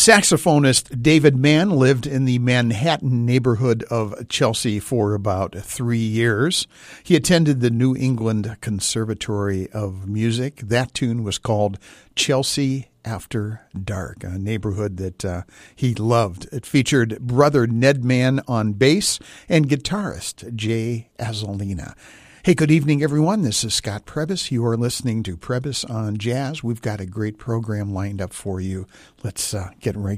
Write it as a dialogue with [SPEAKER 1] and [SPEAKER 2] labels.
[SPEAKER 1] Saxophonist David Mann lived in the Manhattan neighborhood of Chelsea for about 3 years. He attended the New England Conservatory of Music. That tune was called Chelsea After Dark, a neighborhood that he loved. It featured brother Ned Mann on bass and guitarist Jay Azzolina. Hey, good evening, everyone. This is Scott Prebys. You are listening to Prebys on Jazz. We've got a great program lined up for you. Let's get right